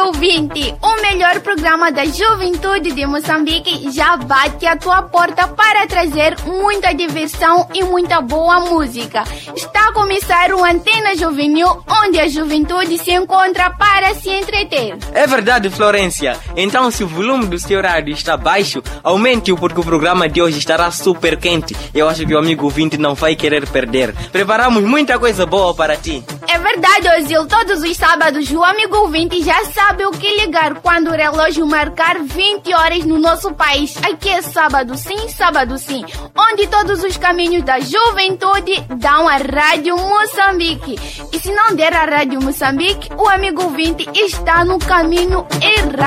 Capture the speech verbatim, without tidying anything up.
ouvinte, o melhor programa da juventude de Moçambique já bate à tua porta para trazer muita diversão e muita boa música. Está a começar o Antena Juvenil, onde a juventude se encontra para se entreter. É verdade, Florência. Então, se o volume do seu rádio está baixo, aumente-o porque o programa de hoje estará super quente. Eu acho que o amigo ouvinte não vai querer perder. Preparamos muita coisa boa para ti. É verdade, Ozil. Todos os sábados o amigo ouvinte já sabe o que ligar quando o relógio marcar vinte horas no nosso país. Aqui é sábado sim, sábado sim, onde todos os caminhos da juventude dão a Rádio Moçambique. E se não der a Rádio Moçambique, o amigo ouvinte está no caminho errado.